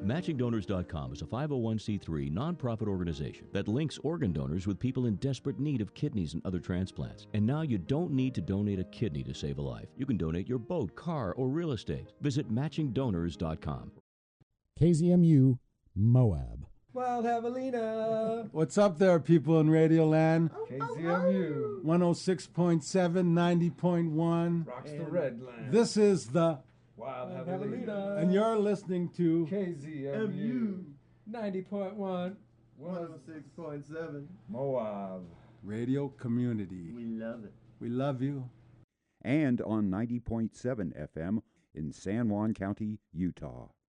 MatchingDonors.com is a 501c3 nonprofit organization that links organ donors with people in desperate need of kidneys and other transplants. And now you don't need to donate a kidney to save a life. You can donate your boat, car, or real estate. Visit MatchingDonors.com. KZMU, Moab. Wild Javelina. What's up there, people in Radio Land? KZMU. 106.7, 90.1. Rocks the Red Land. This is the Wild Javelina. and you're listening to KZMU. 90.1. 106.7. Moab. Radio Community. We love it. We love you. And on 90.7 FM in San Juan County, Utah.